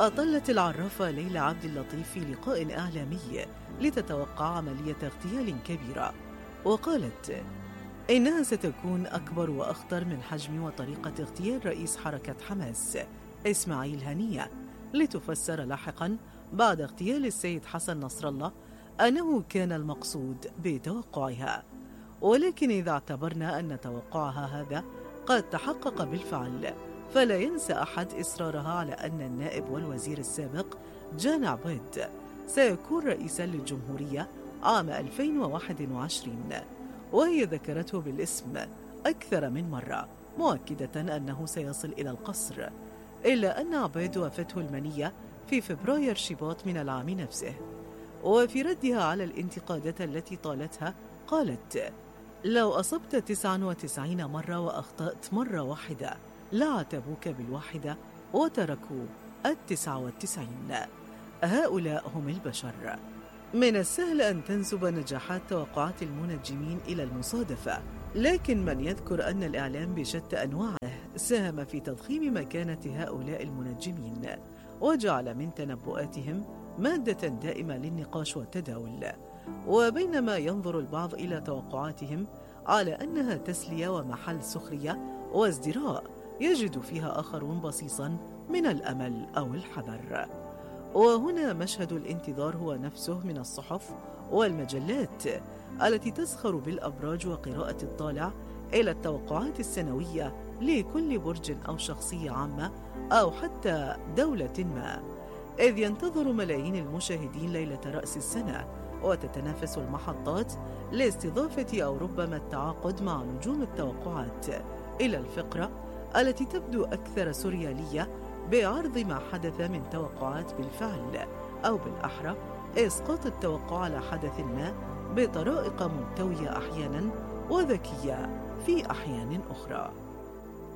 أطلت العرافة ليلى عبد اللطيف في لقاء إعلامي لتتوقع عملية اغتيال كبيرة، وقالت إنها ستكون أكبر وأخطر من حجم وطريقة اغتيال رئيس حركة حماس إسماعيل هنية، لتفسر لاحقا بعد اغتيال السيد حسن نصر الله أنه كان المقصود بتوقعها. ولكن إذا اعتبرنا أن توقعها هذا قد تحقق بالفعل، فلا ينسى أحد إصرارها على أن النائب والوزير السابق جان عبيد سيكون رئيسا للجمهورية عام 2021، وهي ذكرته بالاسم أكثر من مرة، مؤكدة أنه سيصل إلى القصر، إلا أن عبيد وافته المنية في فبراير شباط من العام نفسه. وفي ردها على الانتقادات التي طالتها قالت: لو أصبت 99 مرة وأخطأت مرة واحدة لعاتبوك بالواحدة وتركوا 99. هؤلاء هم البشر. من السهل أن تنسب نجاحات توقعات المنجمين إلى المصادفة، لكن من يذكر أن الإعلام بشتى أنواعه ساهم في تضخيم مكانة هؤلاء المنجمين، وجعل من تنبؤاتهم مادة دائمة للنقاش والتداول. وبينما ينظر البعض إلى توقعاتهم على أنها تسلية ومحل سخرية وازدراء، يجد فيها آخرون بصيصا من الأمل أو الحذر. وهنا مشهد الانتظار هو نفسه من الصحف والمجلات التي تسخر بالأبراج وقراءة الطالع إلى التوقعات السنوية لكل برج أو شخصية عامة أو حتى دولة ما، إذ ينتظر ملايين المشاهدين ليلة رأس السنة، وتتنافس المحطات لاستضافة أو ربما التعاقد مع نجوم التوقعات إلى الفقرة التي تبدو أكثر سوريالية بعرض ما حدث من توقعات بالفعل، أو بالأحرى إسقاط التوقع على حدث ما بطرائق ملتوية أحيانا وذكية في أحيان أخرى.